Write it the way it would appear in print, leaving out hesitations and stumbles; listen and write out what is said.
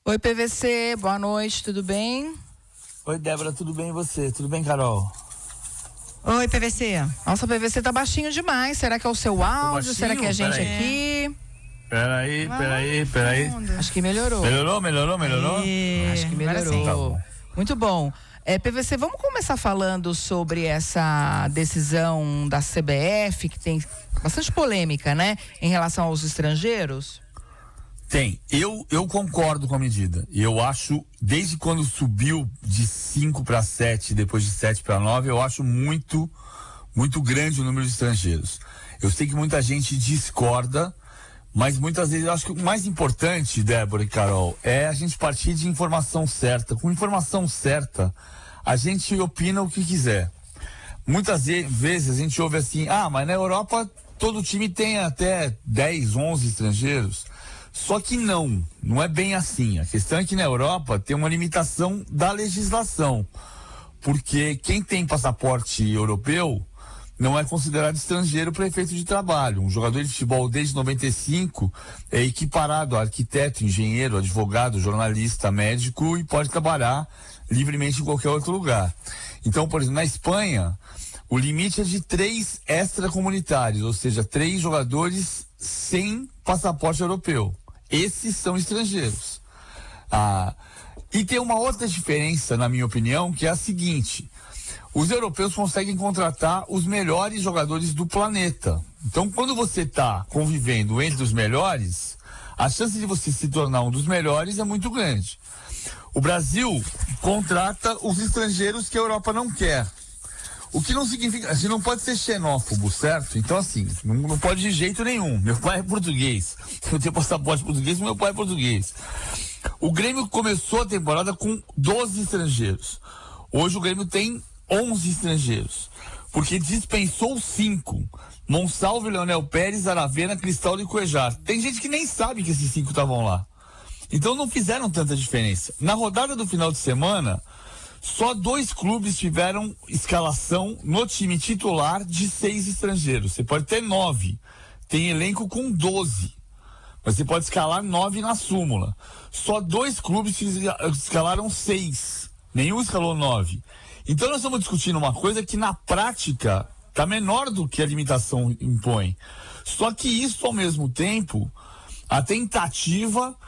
Oi, PVC, boa noite, tudo bem? Oi, Débora, tudo bem e você? Tudo bem, Carol? Oi, PVC. Nossa, PVC tá baixinho demais. Será que é o seu áudio? Será que é a gente aqui? Peraí. Acho que melhorou. Melhorou? Acho que melhorou. Tá bom. Muito bom. PVC, vamos começar falando sobre essa decisão da CBF, que tem bastante polêmica, né? Em relação aos estrangeiros? Tem. Eu concordo com a medida. E eu acho, desde quando subiu de 5 para 7, depois de 7 para 9, eu acho muito grande o número de estrangeiros. Eu sei que muita gente discorda, mas muitas vezes eu acho que o mais importante, Débora e Carol, é a gente partir de informação certa. Com informação certa, a gente opina o que quiser. Muitas vezes a gente ouve assim, mas na Europa todo time tem até 10, 11 estrangeiros. Só que não é bem assim. A questão é que na Europa tem uma limitação da legislação. Porque quem tem passaporte europeu não é considerado estrangeiro para efeito de trabalho. Um jogador de futebol desde 95 é equiparado a arquiteto, engenheiro, advogado, jornalista, médico e pode trabalhar livremente em qualquer outro lugar. Então, por exemplo, na Espanha, o limite é de 3 extracomunitários, ou seja, 3 jogadores sem passaporte europeu. Esses são estrangeiros. E tem uma outra diferença, na minha opinião, que é a seguinte: os europeus conseguem contratar os melhores jogadores do planeta. Então, quando você está convivendo entre os melhores, a chance de você se tornar um dos melhores é muito grande. O Brasil contrata os estrangeiros que a Europa não quer. O que não significa, assim, não pode ser xenófobo, certo? Então, assim, não pode de jeito nenhum. Meu pai é português. Eu tenho passaporte português, meu pai é português. O Grêmio começou a temporada com 12 estrangeiros. Hoje o Grêmio tem 11 estrangeiros. Porque dispensou 5. Monsalve, Leonel Pérez, Aravena, Cristaldo e Cuejar. Tem gente que nem sabe que esses 5 estavam lá. Então não fizeram tanta diferença. Na rodada do final de semana, só 2 clubes tiveram escalação no time titular de 6 estrangeiros. Você pode ter 9. Tem elenco com 12. Mas você pode escalar 9 na súmula. Só 2 clubes escalaram 6. Nenhum escalou 9. Então nós estamos discutindo uma coisa que na prática está menor do que a limitação impõe. Só que isso, ao mesmo tempo, a tentativa